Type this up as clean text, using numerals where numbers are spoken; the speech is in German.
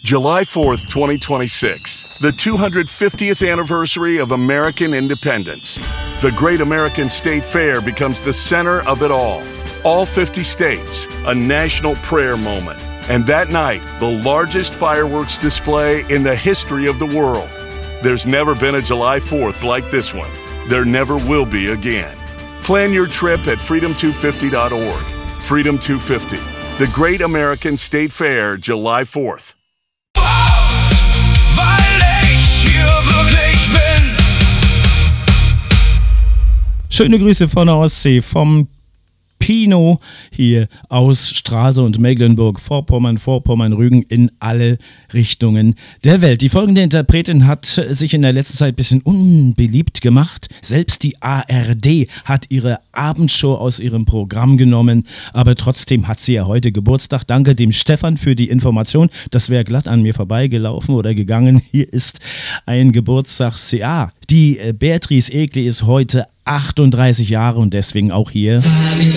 July 4th, 2026, the 250th anniversary of American independence. The Great American State Fair becomes the center of it all. All 50 states, a national prayer moment. And that night, the largest fireworks display in the history of the world. There's never been a July 4th like this one. There never will be again. Plan your trip at freedom250.org. Freedom 250, the Great American State Fair, July 4th. Schöne Grüße von der Ostsee, vom Pino hier aus Straße und Mecklenburg-Vorpommern, Rügen in alle Richtungen der Welt. Die folgende Interpretin hat sich in der letzten Zeit ein bisschen unbeliebt gemacht. Selbst die ARD hat ihre Abendshow aus ihrem Programm genommen, aber trotzdem hat sie ja heute Geburtstag. Danke dem Stefan für die Information. Das wäre glatt an mir vorbeigelaufen oder gegangen. Hier ist ein Geburtstagsjahr. Die Beatrice Egli ist heute 38 Jahre und deswegen auch hier.